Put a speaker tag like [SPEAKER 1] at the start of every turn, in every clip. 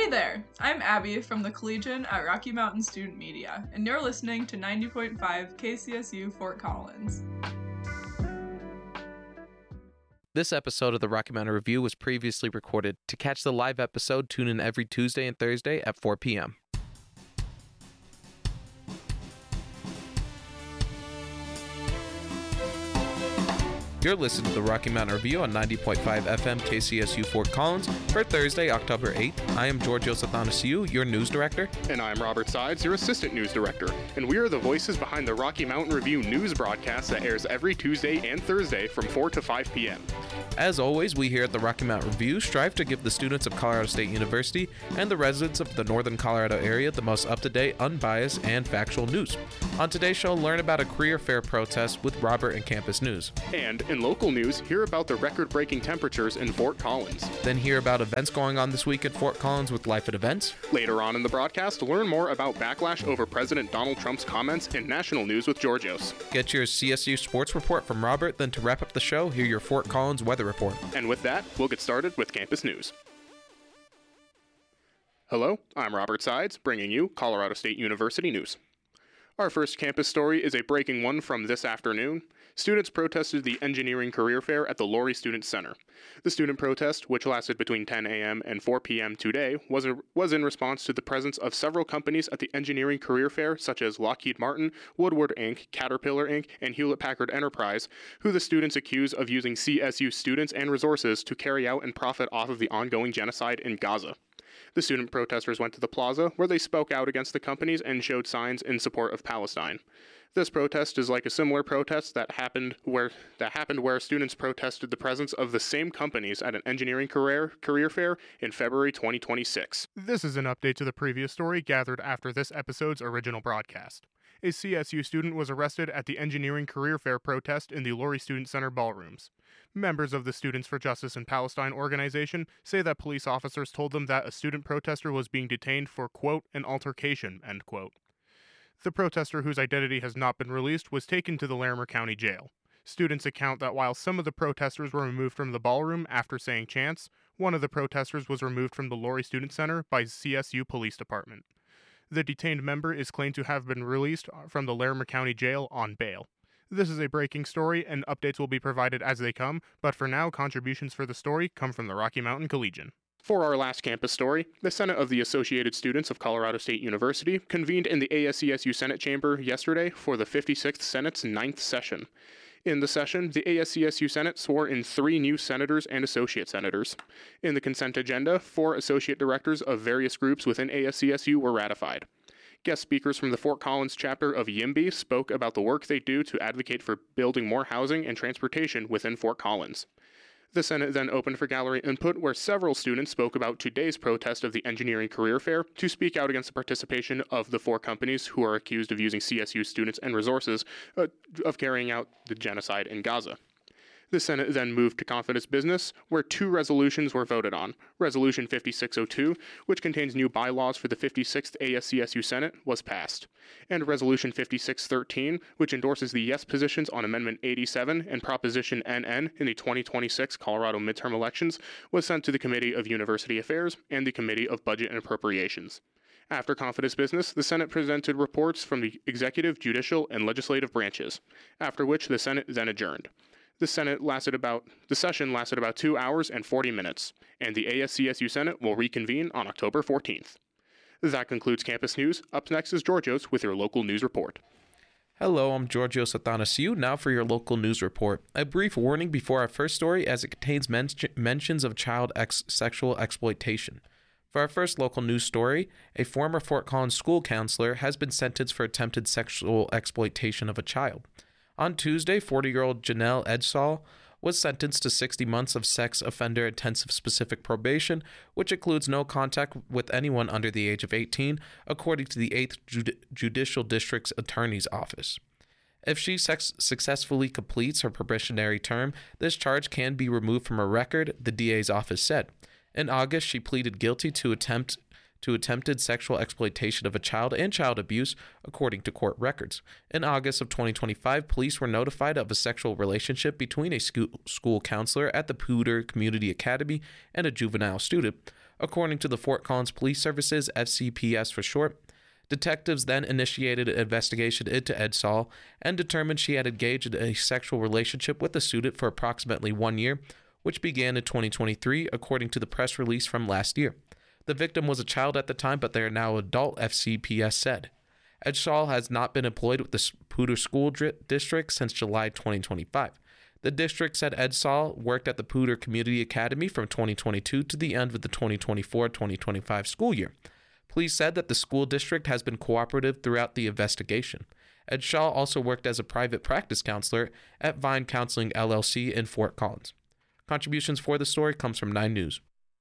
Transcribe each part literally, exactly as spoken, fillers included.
[SPEAKER 1] Hey there, I'm Abby from the Collegian at Rocky Mountain Student Media, and you're listening to ninety point five K C S U Fort Collins.
[SPEAKER 2] This episode of the Rocky Mountain Review was previously recorded. To catch the live episode, tune in every Tuesday and Thursday at four p.m. You're listening to the Rocky Mountain Review on ninety point five F M K C S U Fort Collins for Thursday, October eighth. I am Georgios Athanasiou, your news director.
[SPEAKER 3] And I'm Robert Sides, your assistant news director. And we are the voices behind the Rocky Mountain Review news broadcast that airs every Tuesday and Thursday from four to five p.m.
[SPEAKER 2] As always, we here at the Rocky Mountain Review strive to give the students of Colorado State University and the residents of the Northern Colorado area the most up-to-date, unbiased, and factual news. On today's show, learn about a career fair protest with Robert and Campus News.
[SPEAKER 3] And in local news, hear about the record-breaking temperatures in Fort Collins.
[SPEAKER 2] Then hear about events going on this week at Fort Collins with Life at Events.
[SPEAKER 3] Later on in the broadcast, learn more about backlash over President Donald Trump's comments in national news with Georgios.
[SPEAKER 2] Get your C S U sports report from Robert, then to wrap up the show, hear your Fort Collins weather report.
[SPEAKER 3] And with that, we'll get started with Campus News. Hello, I'm Robert Sides, bringing you Colorado State University news. Our first campus story is a breaking one from this afternoon. Students protested the engineering career fair at the Laurie Student Center. The student protest, which lasted between ten a.m. and four p.m. today, was, a, was in response to the presence of several companies at the engineering career fair, such as Lockheed Martin, Woodward Incorporated, Caterpillar Incorporated, and Hewlett-Packard Enterprise, who the students accuse of using C S U students and resources to carry out and profit off of the ongoing genocide in Gaza. The student protesters went to the plaza, where they spoke out against the companies and showed signs in support of Palestine. This protest is like a similar protest that happened where that happened where students protested the presence of the same companies at an engineering career career fair in February twenty twenty-six. This is an update to the previous story gathered after this episode's original broadcast. A C S U student was arrested at the engineering career fair protest in the Laurie Student Center ballrooms. Members of the Students for Justice in Palestine organization say that police officers told them that a student protester was being detained for, quote, an altercation, end quote. The protester, whose identity has not been released, was taken to the Larimer County Jail. Students account that while some of the protesters were removed from the ballroom after saying chants, one of the protesters was removed from the Laurie Student Center by C S U Police Department. The detained member is claimed to have been released from the Larimer County Jail on bail. This is a breaking story, and updates will be provided as they come, but for now, contributions for the story come from the Rocky Mountain Collegian. For our last campus story, the Senate of the Associated Students of Colorado State University convened in the A S C S U Senate chamber yesterday for the fifty-sixth Senate's ninth session. In the session, the A S C S U Senate swore in three new senators and associate senators. In the consent agenda, four associate directors of various groups within A S C S U were ratified. Guest speakers from the Fort Collins chapter of YIMBY spoke about the work they do to advocate for building more housing and transportation within Fort Collins. The Senate then opened for gallery input, where several students spoke about today's protest of the engineering career fair to speak out against the participation of the four companies who are accused of using C S U students and resources uh, of carrying out the genocide in Gaza. The Senate then moved to confidence business, where two resolutions were voted on. Resolution fifty-six oh two, which contains new bylaws for the fifty-sixth A S C S U Senate, was passed. And Resolution fifty-six thirteen, which endorses the yes positions on Amendment eighty-seven and Proposition N N in the twenty twenty-six Colorado midterm elections, was sent to the Committee of University Affairs and the Committee of Budget and Appropriations. After confidence business, the Senate presented reports from the executive, judicial, and legislative branches, after which the Senate then adjourned. The Senate lasted about, the session lasted about two hours and forty minutes, and the A S C S U Senate will reconvene on October fourteenth. That concludes Campus News. Up next is Georgios with your local news report.
[SPEAKER 2] Hello, I'm Georgios Athanasiou, now for your local news report. A brief warning before our first story, as it contains men- mentions of child ex- sexual exploitation. For our first local news story, a former Fort Collins school counselor has been sentenced for attempted sexual exploitation of a child. On Tuesday, forty-year-old Janelle Edsall was sentenced to sixty months of sex offender intensive specific probation, which includes no contact with anyone under the age of eighteen, according to the eighth Judi- Judicial District's Attorney's Office. If she sex- successfully completes her probationary term, this charge can be removed from her record, the D A's office said. In August, she pleaded guilty to attempt to attempted sexual exploitation of a child and child abuse, according to court records. In August of twenty twenty-five, police were notified of a sexual relationship between a school counselor at the Poudre Community Academy and a juvenile student, according to the Fort Collins Police Services, F C P S for short. Detectives then initiated an investigation into Edsall and determined she had engaged in a sexual relationship with the student for approximately one year, which began in twenty twenty-three, according to the press release from last year. The victim was a child at the time, but they are now adult, F C P S said. Edsall has not been employed with the Poudre School District since July twenty twenty-five. The district said Edsall worked at the Poudre Community Academy from twenty twenty-two to the end of the twenty twenty-four twenty twenty-five school year. Police said that the school district has been cooperative throughout the investigation. Edsall also worked as a private practice counselor at Vine Counseling L L C in Fort Collins. Contributions for the story comes from Nine News.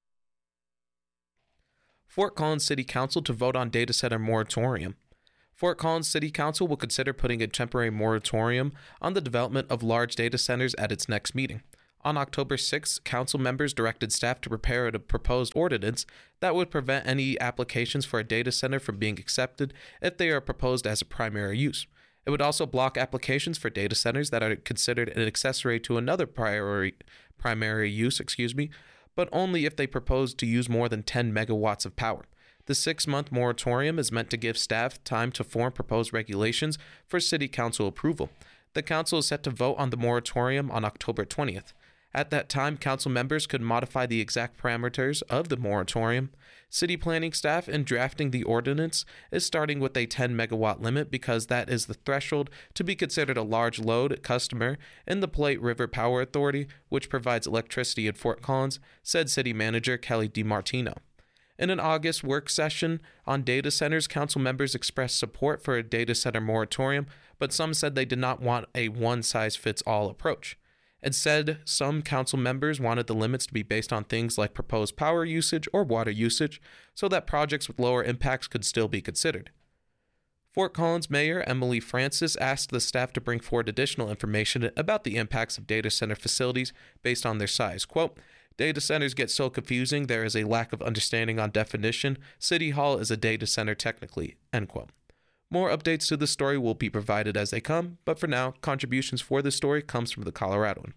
[SPEAKER 2] Fort Collins City Council to vote on data center moratorium. Fort Collins City Council will consider putting a temporary moratorium on the development of large data centers at its next meeting. On October sixth, council members directed staff to prepare a proposed ordinance that would prevent any applications for a data center from being accepted if they are proposed as a primary use. It would also block applications for data centers that are considered an accessory to another priori, primary use, excuse me, but only if they propose to use more than ten megawatts of power. The six-month moratorium is meant to give staff time to form proposed regulations for city council approval. The council is set to vote on the moratorium on October twentieth. At that time, council members could modify the exact parameters of the moratorium. City planning staff in drafting the ordinance is starting with a ten megawatt limit because that is the threshold to be considered a large load customer in the Platte River Power Authority, which provides electricity in Fort Collins, said City Manager Kelly DiMartino. In an August work session on data centers, council members expressed support for a data center moratorium, but some said they did not want a one-size-fits-all approach. Instead, some council members wanted the limits to be based on things like proposed power usage or water usage, so that projects with lower impacts could still be considered. Fort Collins Mayor Emily Francis asked the staff to bring forward additional information about the impacts of data center facilities based on their size. Quote, "Data centers get so confusing, there is a lack of understanding on definition. City Hall is a data center technically." End quote. More updates to the story will be provided as they come, but for now, contributions for this story comes from the Coloradoan.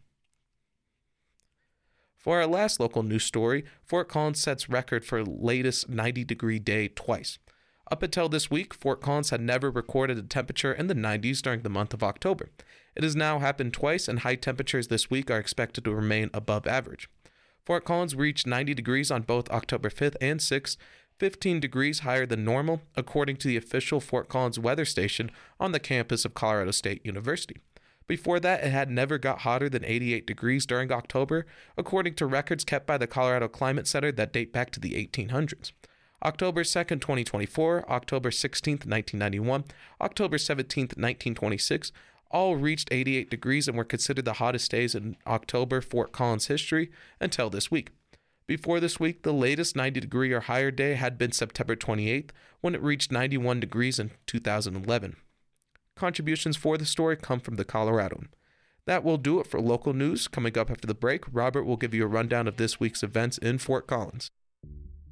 [SPEAKER 2] For our last local news story, Fort Collins sets record for latest ninety degree day twice. Up until this week, Fort Collins had never recorded a temperature in the nineties during the month of October. It has now happened twice, and high temperatures this week are expected to remain above average. Fort Collins reached ninety degrees on both October fifth and sixth, fifteen degrees higher than normal, according to the official Fort Collins weather station on the campus of Colorado State University. Before that, it had never got hotter than eighty-eight degrees during October, according to records kept by the Colorado Climate Center that date back to the eighteen hundreds. October second, twenty twenty-four, October sixteenth, nineteen ninety-one, October seventeenth, nineteen twenty-six, all reached eighty-eight degrees and were considered the hottest days in October Fort Collins history until this week. Before this week, the latest ninety degree or higher day had been September twenty-eighth, when it reached ninety-one degrees in two thousand eleven. Contributions for the story come from the Coloradoan. That will do it for local news. Coming up after the break, Robert will give you a rundown of this week's events in Fort Collins.